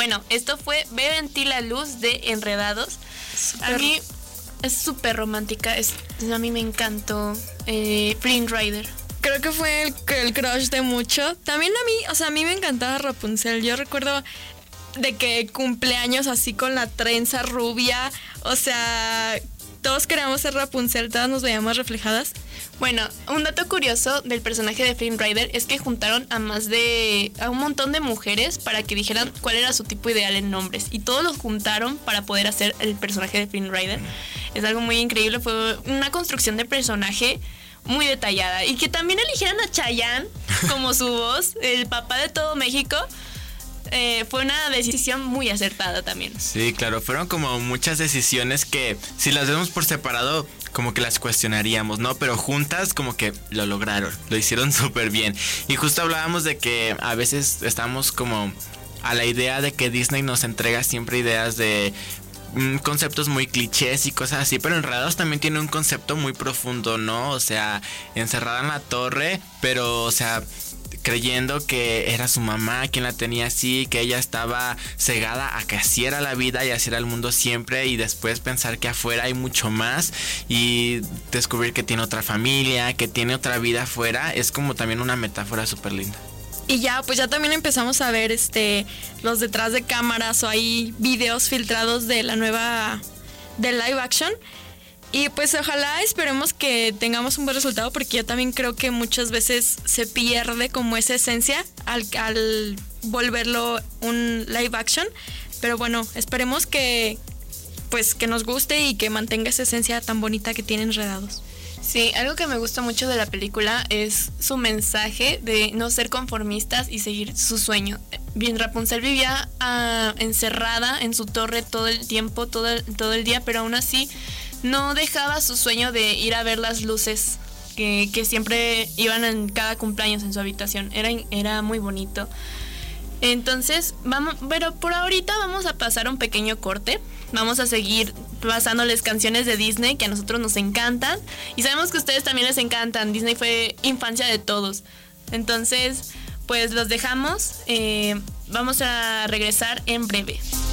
bueno, esto fue Veo en ti la luz de Enredados. A mí es súper romántica, a mí me encantó Flynn Rider. Creo que fue el crush de mucho. También a mí me encantaba Rapunzel. Yo recuerdo de que cumpleaños así con la trenza rubia, o sea, todos queríamos ser Rapunzel, todas nos veíamos reflejadas. Bueno, un dato curioso del personaje de Flynn Rider es que juntaron a un montón de mujeres para que dijeran cuál era su tipo ideal en nombres, y todos los juntaron para poder hacer el personaje de Flynn Rider. Es algo muy increíble, fue una construcción de personaje muy detallada, y que también eligieran a Chayanne como su voz, el papá de todo México. Fue una decisión muy acertada también. Sí, claro, fueron como muchas decisiones que si las vemos por separado como que las cuestionaríamos, ¿no? Pero juntas como que lo lograron, lo hicieron súper bien. Y justo hablábamos de que a veces estamos como a la idea de que Disney nos entrega siempre ideas de conceptos muy clichés y cosas así, pero Enredados también tiene un concepto muy profundo, ¿no? O sea, encerrada en la torre, pero, o sea, creyendo que era su mamá quien la tenía así, que ella estaba cegada a que así era la vida y así era el mundo siempre, y después pensar que afuera hay mucho más y descubrir que tiene otra familia, que tiene otra vida afuera, es como también una metáfora súper linda. Y ya, pues ya también empezamos a ver los detrás de cámaras, o hay videos filtrados de la nueva, de live action. Y pues ojalá esperemos que tengamos un buen resultado, porque yo también creo que muchas veces se pierde como esa esencia al volverlo un live action. Pero bueno, esperemos que nos guste y que mantenga esa esencia tan bonita que tiene Enredados. Sí, algo que me gusta mucho de la película es su mensaje de no ser conformistas y seguir su sueño. Bien, Rapunzel vivía encerrada en su torre todo el tiempo, todo el día, pero aún así no dejaba su sueño de ir a ver las luces que siempre iban en cada cumpleaños en su habitación. Era muy bonito. Entonces, pero por ahorita vamos a pasar un pequeño corte. Vamos a seguir pasándoles canciones de Disney que a nosotros nos encantan. Y sabemos que a ustedes también les encantan. Disney fue infancia de todos. Entonces, pues los dejamos. Vamos a regresar en breve.